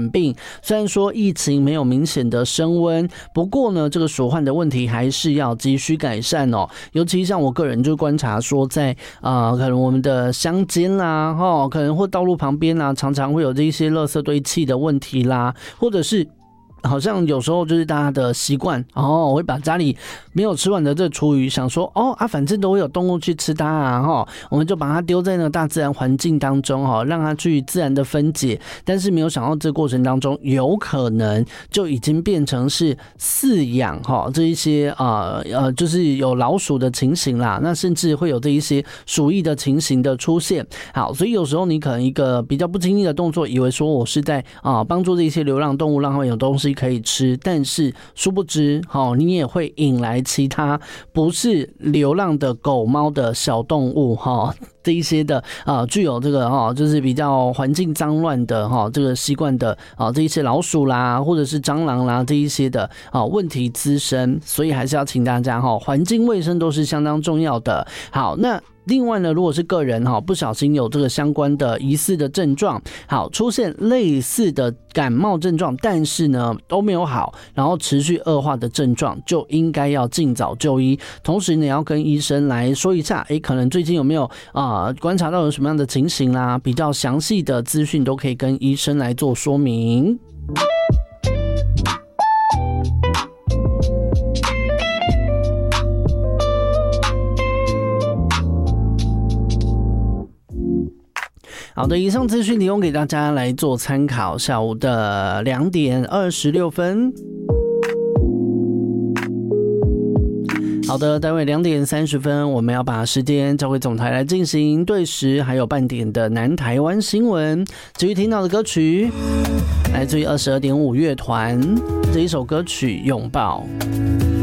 染病。虽然说疫情没有明显的升温，不过呢，这个鼠患的问题还是要急需改善哦。尤其像我个人就观察说在，可能我们的乡间啦，可能或道路旁边啊，常常会有这一些垃圾堆砌的问题啦，或者是好像有时候就是大家的习惯我会把家里没有吃完的这厨余想说反正都会有动物去吃它啊我们就把它丢在那个大自然环境当中让它去自然的分解，但是没有想到这个过程当中有可能就已经变成是饲养这一些就是有老鼠的情形啦，那甚至会有这一些鼠疫的情形的出现。好，所以有时候你可能一个比较不经意的动作，以为说我是在帮助这一些流浪动物让它们有东西可以吃，但是殊不知你也会引来其他不是流浪的狗猫的小动物这一些的具有这个就是比较环境脏乱的这个习惯的这一些老鼠啦，或者是蟑螂啦这一些的问题滋生，所以还是要请大家环境卫生都是相当重要的。好，那另外呢，如果是个人不小心有这个相关的疑似的症状，好，出现类似的感冒症状，但是呢都没有好，然后持续恶化的症状，就应该要尽早就医。同时呢，也要跟医生来说一下，可能最近有没有观察到有什么样的情形啦，比较详细的资讯都可以跟医生来做说明。好的，以上资讯提供给大家来做参考。下午的2点26分。好的，待会2点30分，我们要把时间交给总台来进行对时还有半点的南台湾新闻。至于听到的歌曲，来自于22.5乐团这一首歌曲《拥抱》。